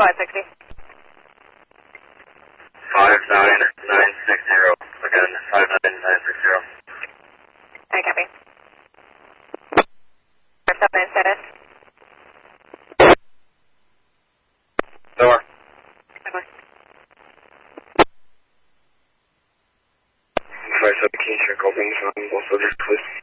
560. 59960. Again, 59960. I copy. 579 status. Door. Okay. 517 check open, both subjects, please.